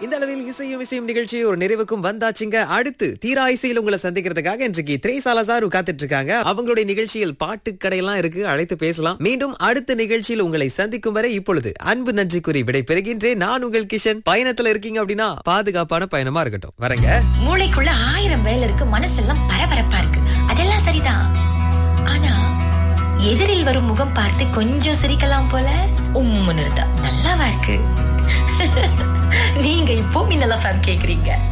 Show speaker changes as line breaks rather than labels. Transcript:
இந்த அளவில் இசையும் இசையும் நிகழ்ச்சி ஒரு நிறைவுக்கும் வந்தாச்சுங்க. அடுத்து தீரா இசையில் உங்களை சந்திக்கிறதுக்காக இன்றைக்கு திரேசாலசாரு காத்துட்டு இருக்காங்க. அவங்களுடைய நிகழ்ச்சியில் பாட்டு கடையெல்லாம் இருக்கு, அழைத்து பேசலாம். மீண்டும் அடுத்த நிகழ்ச்சியில் உங்களை சந்திக்கும் வரை இப்பொழுது அன்பு நன்றி கூறி விடை பெறுகின்றேன். நான் உங்கள் கிஷன். பயணத்துல இருக்கீங்க அப்படின்னா பாதுகாப்பான பயணமா இருக்கட்டும். வரங்க.
மூளைக்குள்ள 1000 வேலை இருக்கு, மனசெல்லாம் பரபரப்பா இருக்கு. அதெல்லாம் சரிதான். ஆனா எதிரில் வரும் முகம் பார்த்து கொஞ்சம் சிரிக்கலாம் போல உம்முன்னு இருந்தா நல்லாவா இருக்கு? நீங்க இப்போ மின்னல் எஃப்எம் கேக்குறீங்க.